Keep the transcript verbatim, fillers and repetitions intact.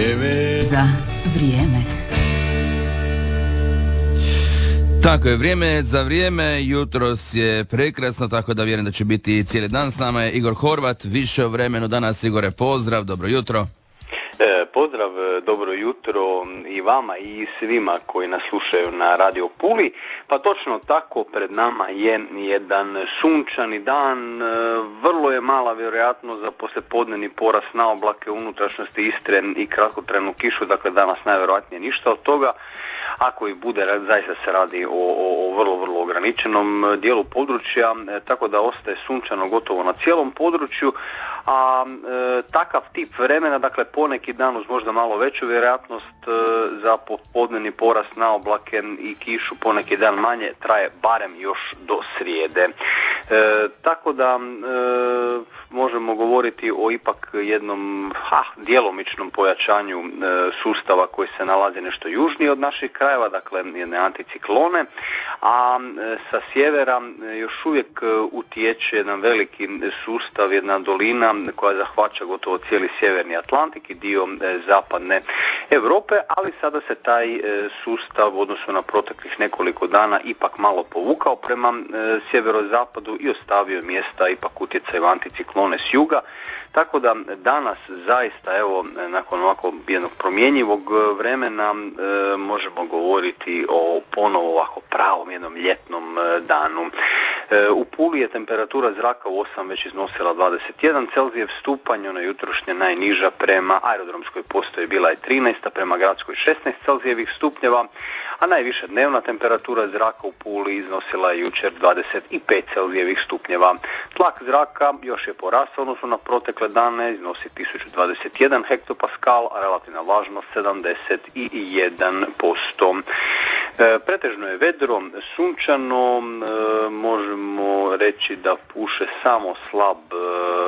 Vrijeme za vrijeme. Tako je, vrijeme za vrijeme, jutros je prekrasno, tako da vjerujem da će biti cijeli dan. S nama je Igor Horvat, više o vremenu danas. Igore, pozdrav, dobro jutro. E, pozdrav, dobro jutro i vama i svima koji nas slušaju na Radio Puli. Pa točno tako, pred nama je jedan sunčani dan, e, vrlo je mala vjerojatnost za poslijepodnevni porast na oblake u unutrašnjosti Istre i kratkotrajnu kišu, dakle danas najvjerojatnije ništa od toga. Ako i bude, zaista se radi o, o, o vrlo, vrlo ograničenom dijelu područja, e, tako da ostaje sunčano gotovo na cijelom području, a e, takav tip vremena, dakle poneki dan uz možda malo veću vjerojatnost e, za popodnevni porast na oblake i kišu, poneki dan manje, traje barem još do srijede. E, tako da e, možemo govoriti o ipak jednom ha, djelomičnom pojačanju e, sustava koji se nalazi nešto južnije od naših krajeva, dakle jedne anticiklone, a e, sa sjevera e, još uvijek e, utječe jedan veliki sustav, jedna dolina koja zahvaća gotovo cijeli sjeverni Atlantik i dio e, zapadne Europe, ali sada se taj e, sustav u odnosu na proteklih nekoliko dana ipak malo povukao prema e, sjeverozapadu i ostavio mjesta ipak utjecaju anticiklone s juga. Tako da danas zaista, evo, nakon ovako jednog promjenjivog vremena e, možemo govoriti o ponovo ovako pravom jednom ljetnom e, danu. E, u Puli je temperatura zraka u osam već iznosila dvadeset jedan Celzijev stupanj, ona jutrošnja najniža prema aerodromskoj postoji bila je trinaest, a prema gradskoj šesnaest Celzijevih stupnjeva, a najviša dnevna temperatura zraka u Puli iznosila je jučer dvadeset pet Celzijevih stupnjeva. Tlak zraka još je porastao odnosno na protekle dane, iznosi tisuću dvadeset jedan hektopaskal, a relativna vlažnost sedamdeset jedan posto. E, pretežno je vedro, sunčano, e, možemo reći da puše samo slab e,